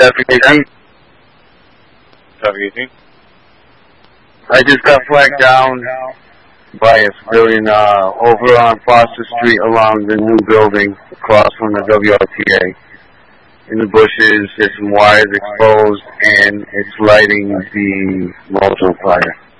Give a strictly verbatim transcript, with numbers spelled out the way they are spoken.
traffic eighteen. Traffic eighteen. I just got flagged down by a civilian uh, over on Foster Street along the new building across from the W R T A. In the bushes, there's some wires exposed, and it's lighting the motor fire.